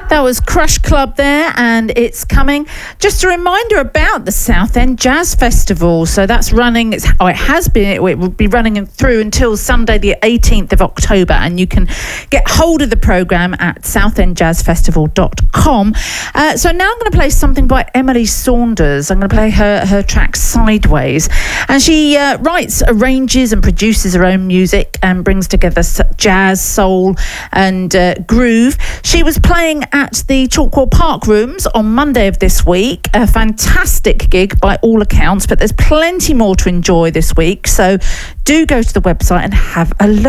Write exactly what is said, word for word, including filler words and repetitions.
That was Crush Club there, and it's coming. Just a reminder about the Southend Jazz Festival. So that's running, it's, oh, it has been, it will be running through until Sunday the eighteenth of October, and you can get hold of the programme at southend jazz festival dot com. Uh, so now I'm going to play something by Emily Saunders. I'm going to play her, her track Sideways. And she uh, writes, arranges and produces her own music and brings together jazz, soul and uh, groove. She was playing at the Chalkwell Park Rooms on Monday of this week. A fantastic gig by all accounts, but there's plenty more to enjoy this week. So do go to the website and have a look.